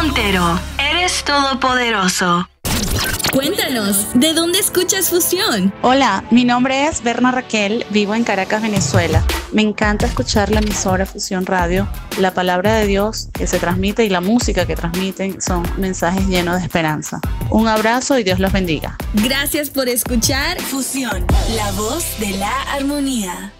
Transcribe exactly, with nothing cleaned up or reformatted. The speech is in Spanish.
Montero, eres todopoderoso. Cuéntanos, ¿de dónde escuchas Fusión? Hola, mi nombre es Berna Raquel, vivo en Caracas, Venezuela. Me encanta escuchar la emisora Fusión Radio. La palabra de Dios que se transmite y la música que transmiten son mensajes llenos de esperanza. Un abrazo y Dios los bendiga. Gracias por escuchar Fusión, la voz de la armonía.